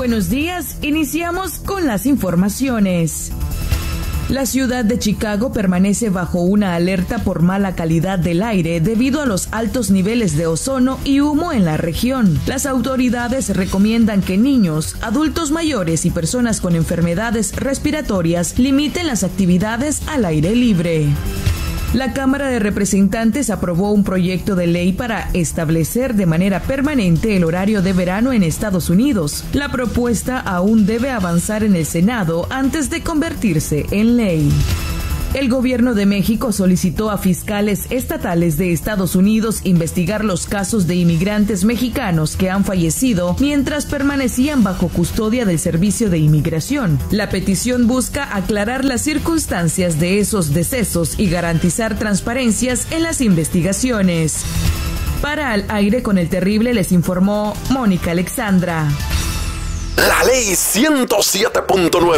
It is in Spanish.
buenos días, iniciamos con las informaciones. La ciudad de Chicago permanece bajo una alerta por mala calidad del aire debido a los altos niveles de ozono y humo en la región. Las autoridades recomiendan que niños, adultos mayores y personas con enfermedades respiratorias limiten las actividades al aire libre. La Cámara de Representantes aprobó un proyecto de ley para establecer de manera permanente el horario de verano en Estados Unidos. La propuesta aún debe avanzar en el Senado antes de convertirse en ley. El gobierno de México solicitó a fiscales estatales de Estados Unidos investigar los casos de inmigrantes mexicanos que han fallecido mientras permanecían bajo custodia del Servicio de Inmigración. La petición busca aclarar las circunstancias de esos decesos y garantizar transparencias en las investigaciones. Para Al Aire con el Terrible les informó Mónica Alexandra. La ley 107.9